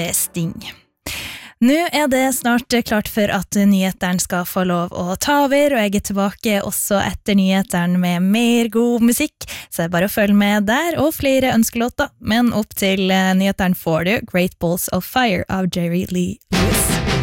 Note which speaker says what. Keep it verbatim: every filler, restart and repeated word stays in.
Speaker 1: Sting. Nå er det snart klart for at nyheteren skal få lov å ta over, og jeg er tilbake også etter nyheteren med mer god musikk, så det er bare å følge med der, og flere ønskelåter. Men opp til nyheteren får du Great Balls of Fire av Jerry Lee Lewis.